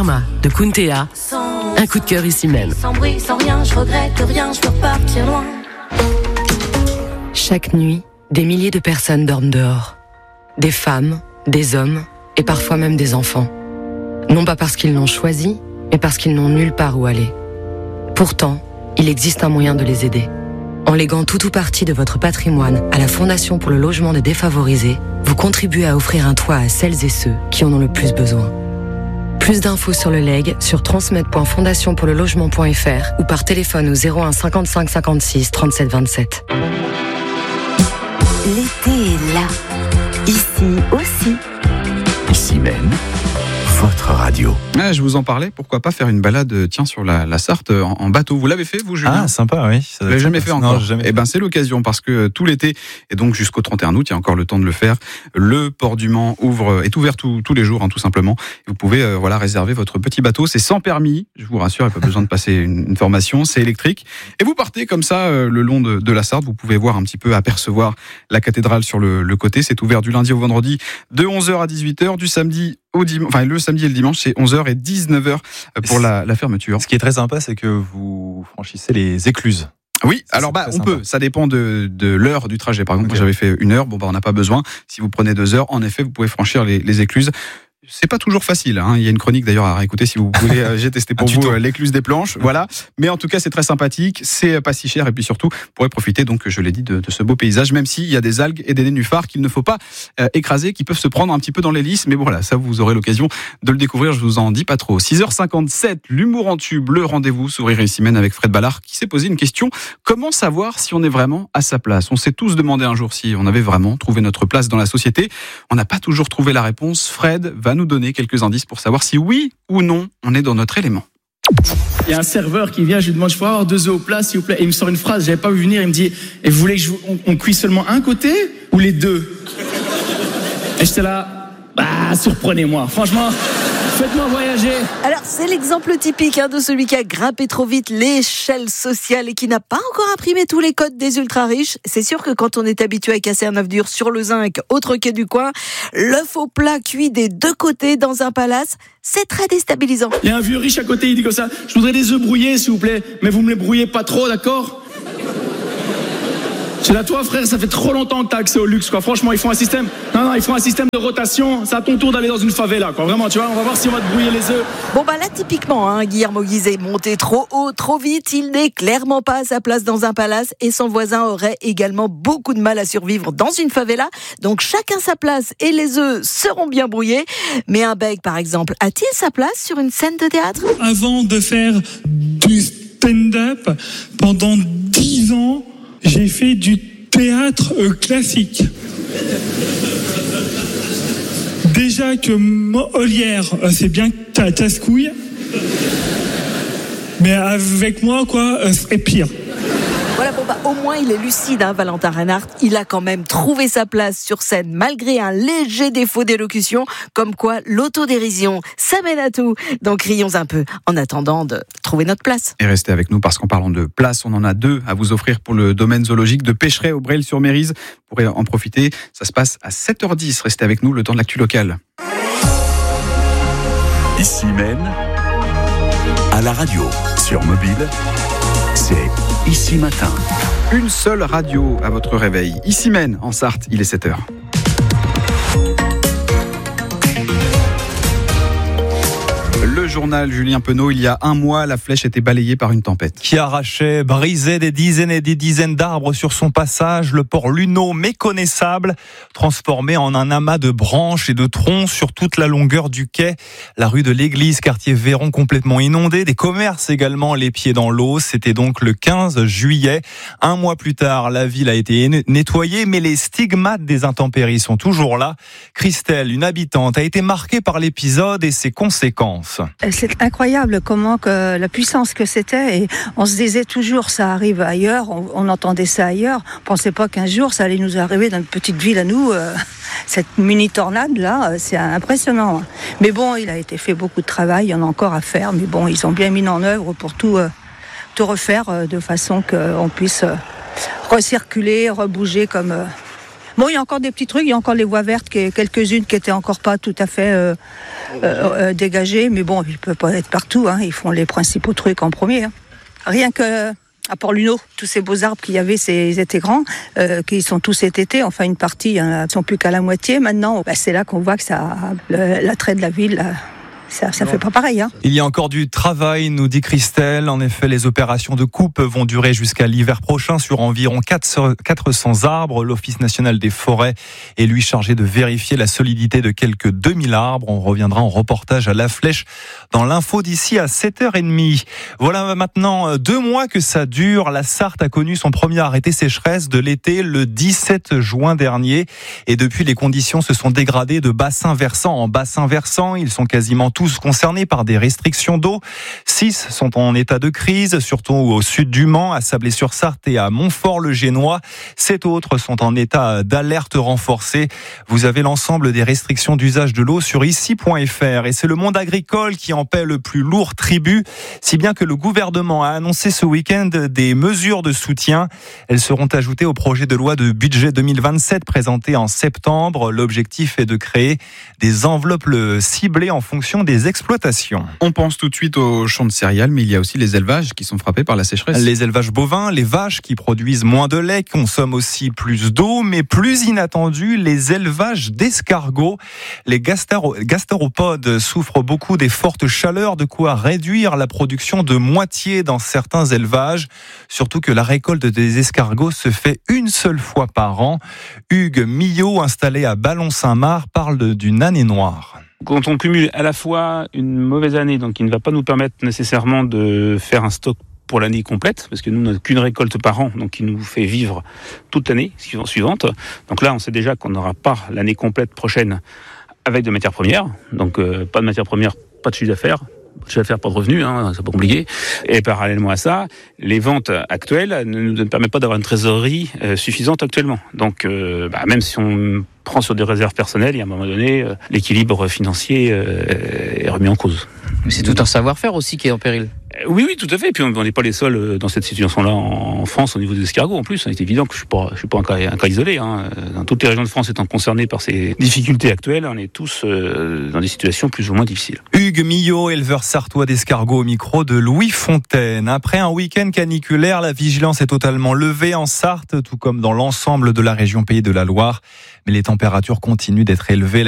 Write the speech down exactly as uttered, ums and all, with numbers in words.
Yuma de Kuntea, un coup de cœur ici même. Sans bruit, sans rien, je regrette rien, je peux repartir loin. Chaque nuit, des milliers de personnes dorment dehors. Des femmes, des hommes et parfois même des enfants. Non pas parce qu'ils l'ont choisi, mais parce qu'ils n'ont nulle part où aller. Pourtant, il existe un moyen de les aider. En léguant tout ou partie de votre patrimoine à la Fondation pour le logement des défavorisés, vous contribuez à offrir un toit à celles et ceux qui en ont le plus besoin. Plus d'infos sur le legs sur transmettre point fondation pour le logement point f r ou par téléphone au zéro un cinquante-cinq cinquante-six trente-sept vingt-sept. L'été est là. Ici aussi. Ici même, votre radio. Ah, je vous en parlais, pourquoi pas faire une balade tiens, sur la, la Sarthe en, en bateau. Vous l'avez fait, vous, Julien? Ah, sympa, oui. Vous l'avez jamais fait encore? Non, jamais. Eh ben, c'est l'occasion, parce que tout l'été, et donc jusqu'au trente et un août, il y a encore le temps de le faire. Le port du Mans ouvre, est ouvert tout, tous les jours, hein, tout simplement. Vous pouvez euh, voilà, réserver votre petit bateau. C'est sans permis, je vous rassure, il n'y a pas besoin de passer une, une formation. C'est électrique. Et vous partez comme ça, euh, le long de, de la Sarthe. Vous pouvez voir un petit peu, apercevoir la cathédrale sur le, le côté. C'est ouvert du lundi au vendredi, de onze heures à dix-huit heures, du samedi au dimanche, enfin le samedi et le dimanche, c'est onze heures et dix-neuf heures pour la, la fermeture. Ce qui est très sympa, c'est que vous franchissez les écluses. Oui, ça, alors bah on sympa. peut, ça dépend de, de l'heure du trajet. Par exemple, okay. Moi j'avais fait une heure, bon bah on n'a pas besoin. Si vous prenez deux heures, en effet, vous pouvez franchir les, les écluses. C'est pas toujours facile, hein. Il y a une chronique d'ailleurs à réécouter si vous voulez. J'ai testé pour vous l'écluse des planches, voilà. Mais en tout cas, c'est très sympathique, c'est pas si cher et puis surtout, vous pourrez profiter, donc je l'ai dit, de, de ce beau paysage, même s'il y a des algues et des nénuphars qu'il ne faut pas euh, écraser, qui peuvent se prendre un petit peu dans l'hélice. Mais bon, voilà, ça vous aurez l'occasion de le découvrir. Je vous en dis pas trop. six heures cinquante-sept, l'humour en tube, le rendez-vous Sourire ici même avec Fred Ballard, qui s'est posé une question. Comment savoir si on est vraiment à sa place? On s'est tous demandé un jour si on avait vraiment trouvé notre place dans la société. On n'a pas toujours trouvé la réponse. Fred va nous donner quelques indices pour savoir si oui ou non on est dans notre élément. Il y a un serveur qui vient, je lui demande, je peux avoir deux œufs au plat s'il vous plaît, et il me sort une phrase, j'avais pas vu venir, il me dit, et vous voulez que je, on, on cuise seulement un côté ou les deux? Et j'étais là, bah surprenez-moi, franchement, faites-moi voyager. Alors c'est l'exemple typique hein, de celui qui a grimpé trop vite l'échelle sociale et qui n'a pas encore imprimé tous les codes des ultra riches. C'est sûr que quand on est habitué à casser un œuf dur sur le zinc, autre quai du coin, l'œuf au plat cuit des deux côtés dans un palace, c'est très déstabilisant. Il y a un vieux riche à côté, il dit comme ça, je voudrais des œufs brouillés s'il vous plaît, mais vous me les brouillez pas trop, d'accord? C'est là, toi, frère, ça fait trop longtemps que t'as accès au luxe, quoi. Franchement, ils font un système. Non, non, ils font un système de rotation. C'est à ton tour d'aller dans une favela, quoi. Vraiment, tu vois, on va voir si on va te brouiller les œufs. Bon, bah là, typiquement, hein, Guillermo Guizet est monté trop haut, trop vite. Il n'est clairement pas à sa place dans un palace et son voisin aurait également beaucoup de mal à survivre dans une favela. Donc, chacun sa place et les œufs seront bien brouillés. Mais un bègue, par exemple, a-t-il sa place sur une scène de théâtre? Avant de faire du stand-up, pendant dix ans, j'ai fait du théâtre euh, classique. Déjà que Molière, euh, c'est bien ta casse-couille. Mais avec moi, quoi, euh, c'est pire. Voilà, bon bah au moins il est lucide, hein, Valentin Reinhardt. Il a quand même trouvé sa place sur scène malgré un léger défaut d'élocution, comme quoi l'autodérision, ça mène à tout. Donc rions un peu en attendant de trouver notre place. Et restez avec nous parce qu'en parlant de place, on en a deux à vous offrir pour le domaine zoologique de Pécheret au Breil-sur-Mérise. Vous pourrez en profiter. Ça se passe à sept heures dix. Restez avec nous, le temps de l'actu locale. Ici même, à la radio, sur mobile, c'est Ici Matin. Une seule radio à votre réveil. Ici Maine, en Sarthe, il est sept heures. Le journal Julien Penaud, il y a un mois, la Flèche était balayée par une tempête. Qui arrachait, brisait des dizaines et des dizaines d'arbres sur son passage. Le port Luneau, méconnaissable, transformé en un amas de branches et de troncs sur toute la longueur du quai. La rue de l'Église, quartier Véron, complètement inondé. Des commerces également, les pieds dans l'eau. C'était donc le quinze juillet. Un mois plus tard, la ville a été nettoyée, mais les stigmates des intempéries sont toujours là. Christelle, une habitante, a été marquée par l'épisode et ses conséquences. C'est incroyable comment que la puissance que c'était, et on se disait toujours ça arrive ailleurs, on, on entendait ça ailleurs, on pensait pas qu'un jour ça allait nous arriver dans une petite ville à nous, euh, cette mini tornade là, c'est impressionnant. Mais bon, il a été fait beaucoup de travail, il y en a encore à faire, mais bon, ils ont bien mis en œuvre pour tout, euh, tout refaire euh, de façon qu'on puisse euh, recirculer, rebouger comme... Euh, Bon, il y a encore des petits trucs, il y a encore les voies vertes, quelques-unes qui étaient encore pas tout à fait euh, euh, euh, dégagées, mais bon, ils peuvent pas être partout, hein. Ils font les principaux trucs en premier. Hein. Rien que à Port-Luneau, tous ces beaux arbres qu'il y avait, c'est, ils étaient grands, euh, qui sont tous cet été, enfin une partie, ils ne sont plus qu'à la moitié. Maintenant, bah, c'est là qu'on voit que ça, le, l'attrait de la ville, là, ça, ça fait pas pareil. Hein. Il y a encore du travail, nous dit Christelle. En effet, les opérations de coupe vont durer jusqu'à l'hiver prochain sur environ quatre cents arbres. L'Office national des forêts est lui chargé de vérifier la solidité de quelques deux mille arbres. On reviendra en reportage à La Flèche dans l'info d'ici à sept heures trente. Voilà maintenant deux mois que ça dure. La Sarthe a connu son premier arrêté sécheresse de l'été le dix-sept juin dernier. Et depuis, les conditions se sont dégradées de bassin versant en bassin versant. Ils sont quasiment tous concernés par des restrictions d'eau. Six sont en état de crise, surtout au sud du Mans, à Sablé-sur-Sarthe et à Montfort-le-Génois. Sept autres sont en état d'alerte renforcée. Vous avez l'ensemble des restrictions d'usage de l'eau sur ici point f r. Et c'est le monde agricole qui en paie le plus lourd tribut, si bien que le gouvernement a annoncé ce week-end des mesures de soutien. Elles seront ajoutées au projet de loi de budget deux mille vingt-sept présenté en septembre. L'objectif est de créer des enveloppes ciblées en fonction des exploitations. On pense tout de suite aux champs de céréales, mais il y a aussi les élevages qui sont frappés par la sécheresse. Les élevages bovins, les vaches qui produisent moins de lait, consomment aussi plus d'eau, mais plus inattendu, les élevages d'escargots. Les gastro- gastéropodes souffrent beaucoup des fortes chaleurs, de quoi réduire la production de moitié dans certains élevages. Surtout que la récolte des escargots se fait une seule fois par an. Hugues Millot, installé à Ballon-Saint-Marc, parle d'une année noire. Quand on cumule à la fois une mauvaise année, donc qui ne va pas nous permettre nécessairement de faire un stock pour l'année complète, parce que nous n'avons qu'une récolte par an, donc qui nous fait vivre toute l'année suivante. Donc là, on sait déjà qu'on n'aura pas l'année complète prochaine avec de matières premières, donc euh, pas de matières premières, pas de chiffre d'affaires. Je vais faire pas de revenus, hein, c'est pas compliqué. Et parallèlement à ça, les ventes actuelles ne nous permettent pas d'avoir une trésorerie euh, suffisante actuellement. Donc, euh, bah, même si on prend sur des réserves personnelles, il y a un moment donné, euh, l'équilibre financier euh, est remis en cause. Mais c'est tout un savoir-faire aussi qui est en péril. Oui, oui, tout à fait. Et puis on n'est pas les seuls dans cette situation-là en France au niveau des escargots. En plus, c'est évident que je ne suis, suis pas un cas, un cas isolé. Hein. Dans toutes les régions de France étant concernées par ces difficultés actuelles, on est tous euh, dans des situations plus ou moins difficiles. Hugues Millot, éleveur sartois d'escargots au micro de Louis Fontaine. Après un week-end caniculaire, la vigilance est totalement levée en Sarthe, tout comme dans l'ensemble de la région Pays de la Loire. Mais les températures continuent d'être élevées.